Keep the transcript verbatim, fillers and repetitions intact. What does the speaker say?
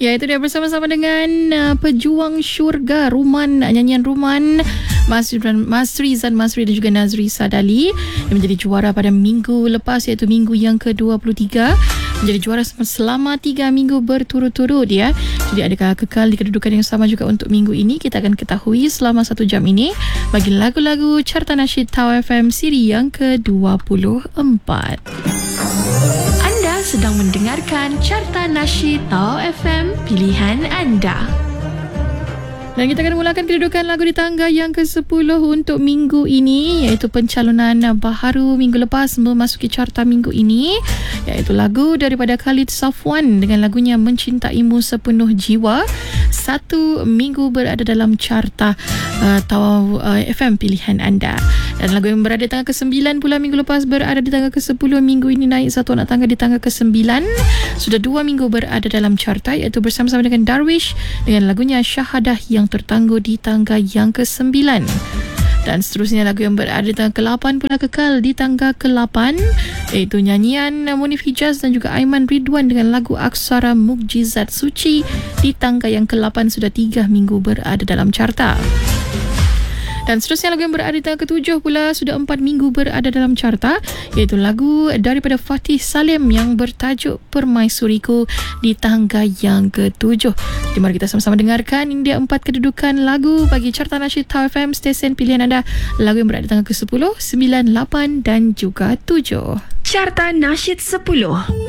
Ya, itu dia bersama-sama dengan uh, pejuang syurga Ruman, nyanyian Ruman Masri, Masri Zan Masri dan juga Nazri Sadali yang menjadi juara pada minggu lepas, iaitu minggu yang ke dua puluh tiga, menjadi juara selama tiga minggu berturut-turut ya. Jadi adakah kekal di kedudukan yang sama juga untuk minggu ini? Kita akan ketahui selama satu jam ini bagi lagu-lagu Carta Nasyid Tau F M siri yang ke dua puluh empat. Anda sedang mendengarkan Carta Nasyid Tau F M, pilihan anda. Dan kita akan mulakan kedudukan lagu di tangga yang ke sepuluh untuk minggu ini, iaitu pencalonan baharu minggu lepas memasuki carta minggu ini, iaitu lagu daripada Khalid Safwan dengan lagunya Mencintaimu Sepenuh Jiwa. Satu minggu berada dalam carta uh, Tau uh, F M pilihan anda. Dan lagu yang berada di tangga ke sembilan pula minggu lepas berada di tangga ke sepuluh. Minggu ini naik satu anak tangga di tangga ke sembilan. Sudah dua minggu berada dalam carta, iaitu bersama-sama dengan Darwish dengan lagunya Syahadah yang tertangguh di tangga yang ke sembilan. Dan seterusnya lagu yang berada di tangga ke lapan pula kekal di tangga ke lapan, iaitu nyanyian Munif Hijaz dan juga Aiman Ridwan dengan lagu Aksara Mukjizat Suci di tangga yang ke lapan, sudah tiga minggu berada dalam carta. Dan seterusnya lagu yang berada di tangga ketujuh pula sudah empat minggu berada dalam carta, iaitu lagu daripada Fatih Salim yang bertajuk Permaisuriku di tangga yang ketujuh. Jadi mari kita sama-sama dengarkan. Ini dia empat kedudukan lagu bagi Carta Nasyid Tau F M, stesen pilihan anda. Lagu yang berada di tangga ke sepuluh, sembilan, lapan dan juga tujuh. Carta Nasyid sepuluh.